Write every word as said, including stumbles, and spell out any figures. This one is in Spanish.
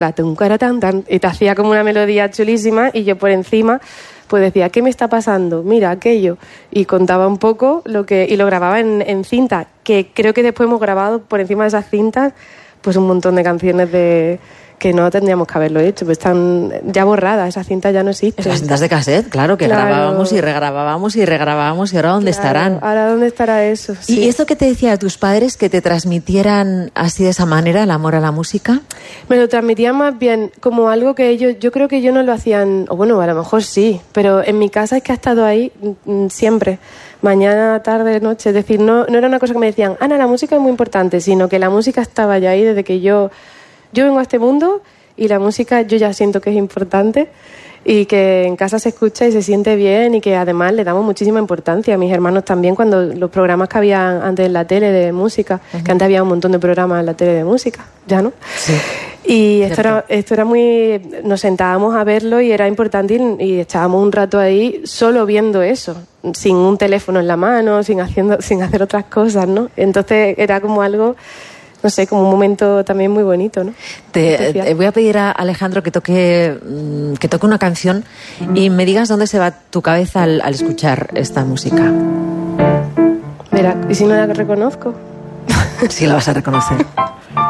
y te hacía como una melodía chulísima y yo por encima pues decía, ¿qué me está pasando? Mira, aquello. Y contaba un poco lo que y lo grababa en, en cinta, que creo que después hemos grabado por encima de esas cintas pues un montón de canciones de que no tendríamos que haberlo hecho, pues están ya borradas, esas cintas ya no existen. Esas cintas de cassette, claro, que claro. grabábamos y regrabábamos y regrabábamos, y ahora ¿dónde claro, estarán? Ahora ¿dónde estará eso? Sí. ¿Y esto que te decía a tus padres, que te transmitieran así de esa manera el amor a la música? Me lo transmitían más bien como algo que ellos, yo creo que ellos no lo hacían, o bueno, a lo mejor sí, pero en mi casa es que ha estado ahí mm, siempre, mañana, tarde, noche, es decir, no, no era una cosa que me decían, Ana, la música es muy importante, sino que la música estaba ya ahí desde que yo, yo vengo a este mundo. Y la música yo ya siento que es importante y que en casa se escucha y se siente bien y que además le damos muchísima importancia a mis hermanos también cuando los programas que había antes en la tele de música, uh-huh. que antes había un montón de programas en la tele de música, ya no. Sí. Y esto era, esto era muy... Nos sentábamos a verlo y era importante y, y estábamos un rato ahí solo viendo eso, sin un teléfono en la mano, sin, haciendo, sin hacer otras cosas, ¿no? Entonces era como algo... No sé, como un momento también muy bonito, ¿no? Te, te voy a pedir a Alejandro que toque, que toque una canción y me digas dónde se va tu cabeza al, al escuchar esta música. Mira, ¿y si no la reconozco? Sí, la vas a reconocer.